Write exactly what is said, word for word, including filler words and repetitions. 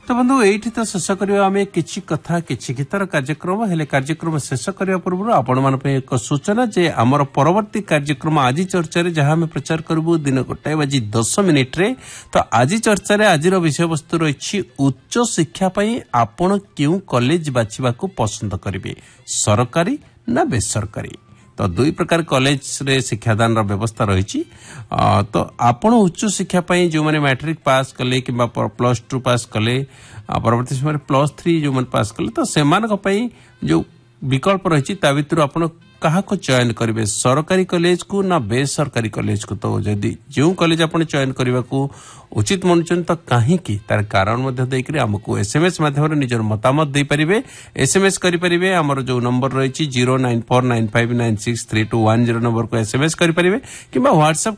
तो बंधु एठी तो शेष करिया आमे किछि कथा किछि गीतर कार्यक्रम हेले कार्यक्रम शेष करिया पूर्व आपण मान पे एक सूचना जे हमर परवर्ती कार्यक्रम आज चर्चा रे जहां हम प्रचार करबो दिन गोटाए बजी दस मिनिट रे। तो आज चर्चा रे आजिर विषय वस्तु रही उच्च शिक्षा पई आपण केउ कॉलेज बाछिबा को पसंद करिवे, सरकारी ना बेसरकारी। तो दुई प्रकार कॉलेज रे शिक्षादान रो व्यवस्था रही। तो आपण उच्च शिक्षा पई जो माने मैट्रिक पास कले किबा प्लस टू पास कले परवर्ती समय प्लस थ्री जो माने पास कले तो सेमान को पई जो विकल्प रही ता भितर आपण कहा को चयन करेंगे, सरकारी कॉलेज को ना बेसरकारी कॉलेज को। तो जदि जो कॉलेज आपण चयन करने को उचित मानुछन तो कहीं तार कारण मध्य देकरी हमको एसएमएस माध्यम निजर मतामत दे परिबे। एसएमएस करि परिबे हमर जो नंबर रही zero nine four nine five nine six three to one zero number को एसएमएस करि परिबे किबा व्हाट्सएप